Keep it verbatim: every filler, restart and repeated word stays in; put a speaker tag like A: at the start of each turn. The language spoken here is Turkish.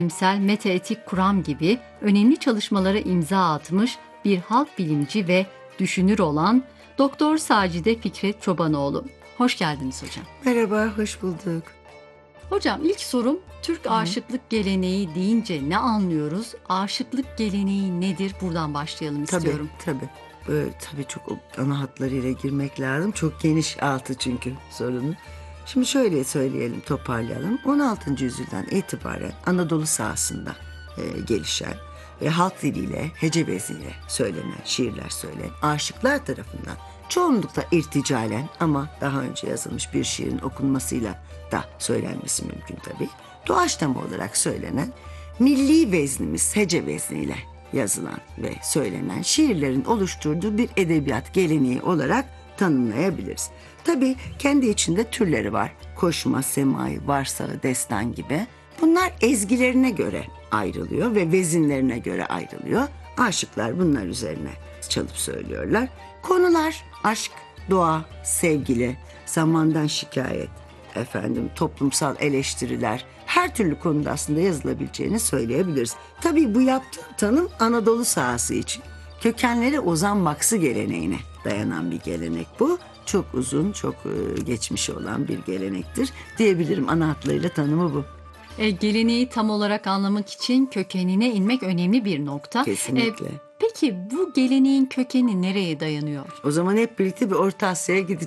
A: bilimsel metaetik kuram gibi önemli çalışmalara imza atmış bir halk bilimci ve düşünür olan Doktor Sacide Fikret Çobanoğlu. Hoş geldiniz hocam.
B: Merhaba, hoş bulduk.
A: Hocam ilk sorum, Türk aşıklık geleneği deyince ne anlıyoruz? Aşıklık geleneği nedir? Buradan başlayalım istiyorum.
B: Tabii, tabii. Böyle, tabii çok ana hatlarıyla girmek lazım. Çok geniş altı çünkü sorunun. Şimdi şöyle söyleyelim, toparlayalım. on altıncı yüzyıldan itibaren Anadolu sahasında e, gelişen ve halk diliyle, hece veziyle söylenen, şiirler söyleyen aşıklar tarafından çoğunlukla irticalen ama daha önce yazılmış bir şiirin okunmasıyla da söylenmesi mümkün tabii. Doğaçlama olarak söylenen milli veznimiz hece vezniyle yazılan ve söylenen şiirlerin oluşturduğu bir edebiyat geleneği olarak tanımlayabiliriz. Tabii kendi içinde türleri var. Koşma, semai, varsağı, destan gibi. Bunlar ezgilerine göre ayrılıyor ve vezinlerine göre ayrılıyor. Aşıklar bunlar üzerine çalıp söylüyorlar. Konular aşk, doğa, sevgili, zamandan şikayet, efendim toplumsal eleştiriler, her türlü konuda aslında yazılabileceğini söyleyebiliriz. Tabii bu yaptığım tanım Anadolu sahası için kökenleri Ozan Maksı geleneğine dayanan bir gelenek bu. Çok uzun, çok e, geçmişi olan bir gelenektir diyebilirim. Ana hatlarıyla tanımı bu.
A: E, geleneği tam olarak anlamak için kökenine inmek önemli bir nokta.
B: Kesinlikle.
A: E, peki bu geleneğin kökeni nereye dayanıyor?
B: O zaman hep birlikte bir Orta Asya'ya gideceğiz.